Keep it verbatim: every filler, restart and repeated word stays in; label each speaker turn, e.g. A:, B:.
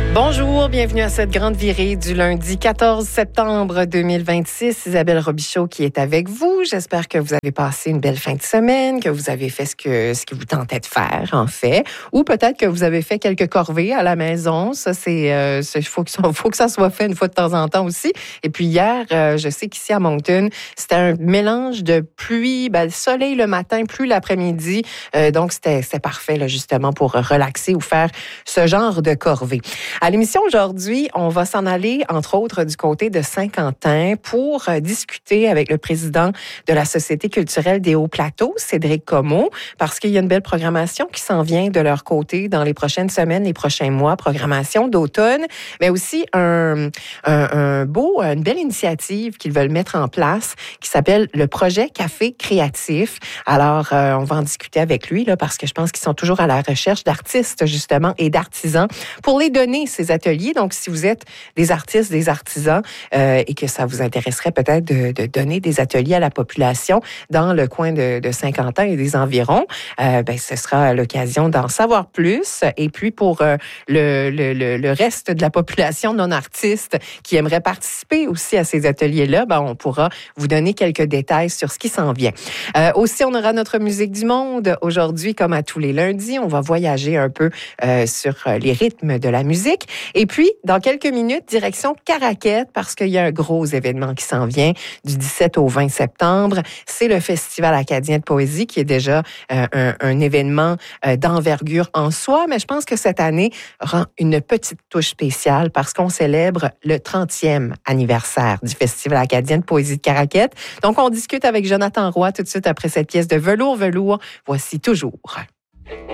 A: Bonjour, bienvenue à cette grande virée du lundi quatorze septembre deux mille vingt-six. Isabelle Robichaud qui est avec vous. J'espère que vous avez passé une belle fin de semaine, que vous avez fait ce que ce qui vous tentait de faire, en fait. Ou peut-être que vous avez fait quelques corvées à la maison. Ça, c'est, euh, il faut que, faut que ça soit fait une fois de temps en temps aussi. Et puis hier, euh, je sais qu'ici à Moncton, c'était un mélange de pluie, ben, le soleil le matin, pluie l'après-midi. Euh, donc, c'était, c'était parfait, là, justement, pour relaxer ou faire ce genre de corvée. À l'émission aujourd'hui, on va s'en aller, entre autres, du côté de Saint-Quentin pour euh, discuter avec le président de la Société culturelle des Hauts-Plateaux, Cédric Comeau, parce qu'il y a une belle programmation qui s'en vient de leur côté dans les prochaines semaines, les prochains mois, programmation d'automne, mais aussi un, un, un beau, une belle initiative qu'ils veulent mettre en place qui s'appelle le projet Café Créatif. Alors, euh, on va en discuter avec lui, là, parce que je pense qu'ils sont toujours à la recherche d'artistes, justement, et d'artisans pour les donner ces ateliers. Donc, si vous êtes des artistes, des artisans euh, et que ça vous intéresserait peut-être de, de donner des ateliers à la population dans le coin de, de Saint-Quentin et des environs, euh, ben, ce sera l'occasion d'en savoir plus. Et puis, pour euh, le, le, le, le reste de la population non-artiste qui aimerait participer aussi à ces ateliers-là, ben, on pourra vous donner quelques détails sur ce qui s'en vient. Euh, aussi, on aura notre musique du monde. Aujourd'hui, comme à tous les lundis, on va voyager un peu euh, sur les rythmes de la musique. Et puis, dans quelques minutes, direction Caraquette, parce qu'il y a un gros événement qui s'en vient du dix-sept au vingt septembre. C'est le Festival acadien de poésie qui est déjà euh, un, un événement euh, d'envergure en soi, mais je pense que cette année rend une petite touche spéciale parce qu'on célèbre le trentième anniversaire du Festival acadien de poésie de Caraquette. Donc, on discute avec Jonathan Roy tout de suite après cette pièce de Velours Velours. Voici toujours.